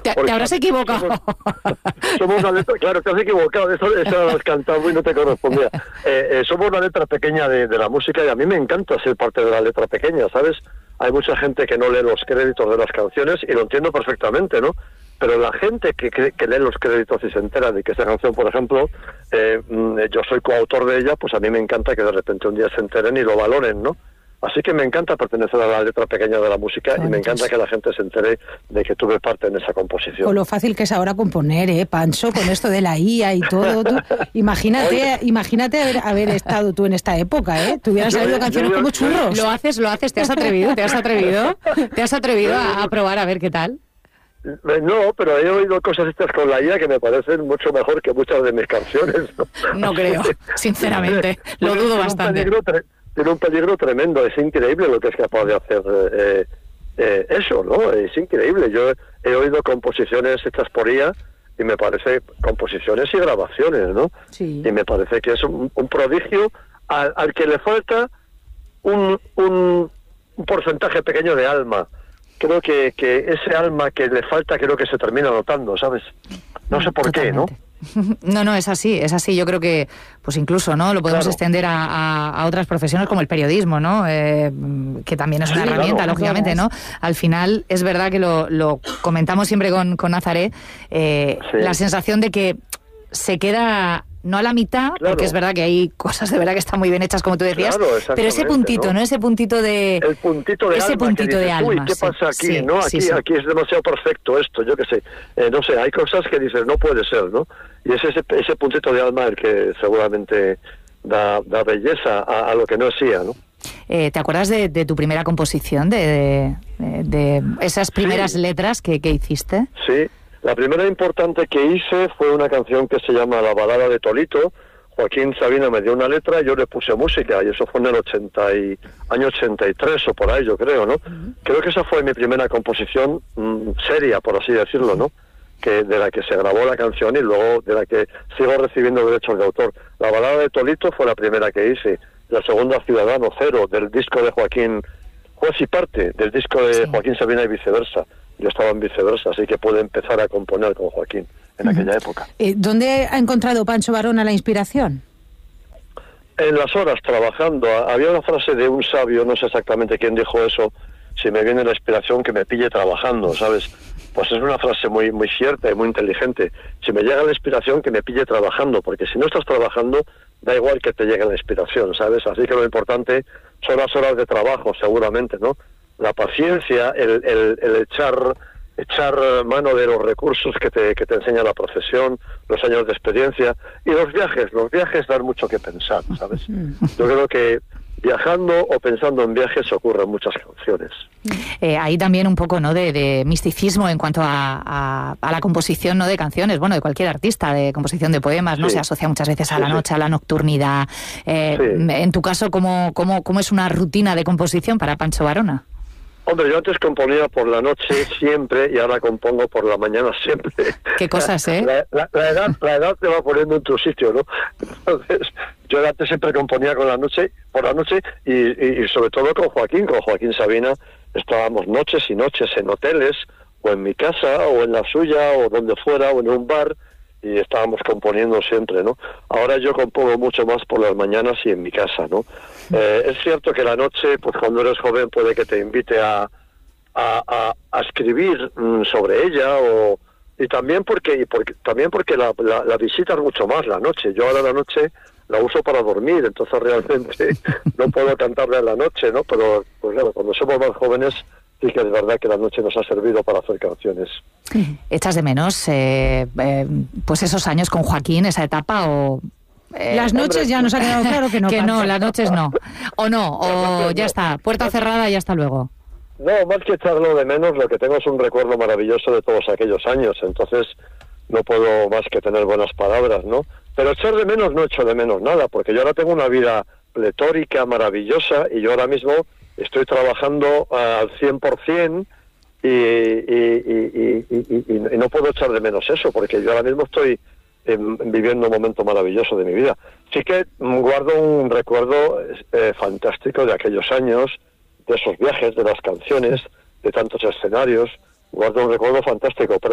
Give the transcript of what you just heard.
Te habrás equivocado. Somos una letra, claro, te has equivocado, eso lo has cantado y no te correspondía. Somos una letra pequeña de la música y a mí me encanta ser parte de la letra pequeña, ¿sabes? Hay mucha gente que no lee los créditos de las canciones y lo entiendo perfectamente, ¿no? Pero la gente que lee los créditos y se entera de que esa canción, por ejemplo, yo soy coautor de ella, pues a mí me encanta que de repente un día se enteren y lo valoren, ¿no? Así que me encanta pertenecer a la letra pequeña de la música y me encanta que la gente se entere de que tuve parte en esa composición. Con lo fácil que es ahora componer, Pancho, con esto de la IA y todo. Imagínate haber estado tú en esta época, Te hubieras sabido canciones como churros. Lo haces, ¿te has atrevido? ¿Te has atrevido a probar a ver qué tal? No, pero he oído cosas estas con la IA que me parecen mucho mejor que muchas de mis canciones. No creo, sinceramente, lo dudo bastante. Tiene un peligro tremendo, es increíble lo que es capaz de hacer eso, ¿no? Es increíble. Yo he oído composiciones hechas por IA y me parece composiciones y grabaciones, ¿no? Sí. Y me parece que es un prodigio al que le falta un porcentaje pequeño de alma. Creo que ese alma que le falta creo que se termina notando, ¿sabes? No sé por Totalmente. qué, ¿no? No, es así. Yo creo que, pues incluso, ¿no? Lo podemos extender a otras profesiones como el periodismo, ¿no? Que también es una herramienta, lógicamente, ¿no? Al final, es verdad que lo comentamos siempre con Nazaré, la sensación de que se queda no a la mitad, porque es verdad que hay cosas de verdad que están muy bien hechas, como tú decías, pero ese puntito, ¿no? Ese puntito de... El puntito de ese alma. Puntito de alma. Uy, ¿qué pasa aquí? Aquí es demasiado perfecto esto, yo qué sé. No sé, hay cosas que dices, no puede ser, ¿no? Y es ese puntito de alma el que seguramente da belleza a lo que no es IA, ¿no? ¿Te acuerdas de tu primera composición, de esas primeras letras que hiciste? Sí. La primera importante que hice fue una canción que se llama La balada de Tolito. Joaquín Sabina me dio una letra y yo le puse música, y eso fue en el año 83 o por ahí, yo creo, ¿no? Creo que esa fue mi primera composición seria, por así decirlo, ¿no? De la que se grabó la canción y luego de la que sigo recibiendo derechos de autor. La balada de Tolito fue la primera que hice. La segunda, Ciudadano Cero, del disco de Joaquín, juez y parte, del disco de Joaquín Sabina y viceversa. Yo estaba en viceversa, así que pude empezar a componer con Joaquín en aquella época. ¿Dónde ha encontrado Pancho Varona la inspiración? En las horas, trabajando. Había una frase de un sabio, no sé exactamente quién dijo eso, si me viene la inspiración que me pille trabajando, ¿sabes? Pues es una frase muy, muy cierta y muy inteligente. Si me llega la inspiración, que me pille trabajando, porque si no estás trabajando, da igual que te llegue la inspiración, ¿sabes? Así que lo importante son las horas de trabajo, seguramente, ¿no? La paciencia, el echar mano de los recursos que te enseña la profesión, los años de experiencia, y los viajes dan mucho que pensar, ¿sabes? Yo creo que viajando o pensando en viajes ocurren muchas canciones. Hay también un poco, ¿no?, de misticismo en cuanto a la composición, ¿no?, de canciones, bueno, de cualquier artista, de composición de poemas, ¿no? Se asocia muchas veces a la noche, a la nocturnidad. En tu caso, ¿cómo es una rutina de composición para Pancho Varona? Hombre, yo antes componía por la noche siempre y ahora compongo por la mañana siempre. Qué cosas, La edad te va poniendo en tu sitio, ¿no? Entonces, yo antes siempre componía por la noche y sobre todo con Joaquín Sabina, estábamos noches y noches en hoteles o en mi casa o en la suya o donde fuera o en un bar y estábamos componiendo siempre, ¿no? Ahora yo compongo mucho más por las mañanas y en mi casa, ¿no? Es cierto que la noche, pues cuando eres joven puede que te invite a escribir sobre ella y también porque la visitas mucho más la noche. Yo ahora la noche la uso para dormir, entonces realmente no puedo cantarla en la noche, ¿no? Pero pues claro, cuando somos más jóvenes sí que es verdad que la noche nos ha servido para hacer canciones. ¿Echas de menos pues esos años con Joaquín, esa etapa o...? Las noches ya nos ha quedado claro que no. Que no, las noches no. O ya está, puerta cerrada y hasta luego. No, más que echarlo de menos, lo que tengo es un recuerdo maravilloso de todos aquellos años, entonces no puedo más que tener buenas palabras, ¿no? Pero echar de menos no echo de menos nada, porque yo ahora tengo una vida pletórica, maravillosa, y yo ahora mismo estoy trabajando al 100% y no puedo echar de menos eso, porque yo ahora mismo estoy viviendo un momento maravilloso de mi vida. Sí que guardo un recuerdo fantástico de aquellos años, de esos viajes, de las canciones, de tantos escenarios. Guardo un recuerdo fantástico.